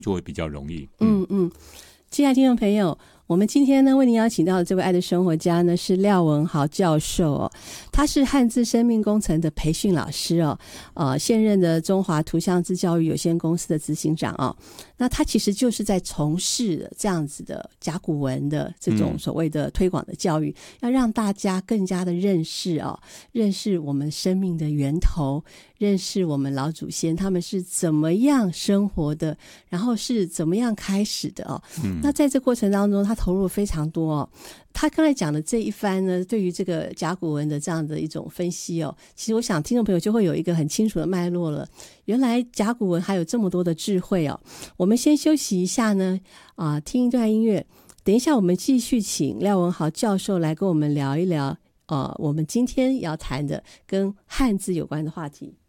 就会比较容易。 亲爱的听众朋友，我们今天呢为您邀请到的这位爱的生活家呢是廖文豪教授哦，他是汉字生命工程的培训老师哦，现任的中华图像字教育有限公司的执行长哦。那他其实就是在从事这样子的甲骨文的这种所谓的推广的教育，要让大家更加的认识哦，认识我们生命的源头，认识我们老祖先他们是怎么样生活的，然后是怎么样开始的哦。那在这过程当中他投入非常多哦。他刚才讲的这一番呢，对于这个甲骨文的这样的一种分析哦，其实我想听众朋友就会有一个很清楚的脉络了。原来甲骨文还有这么多的智慧哦。我们先休息一下呢，听一段音乐。等一下我们继续请廖文豪教授来跟我们聊一聊我们今天要谈的跟汉字有关的话题。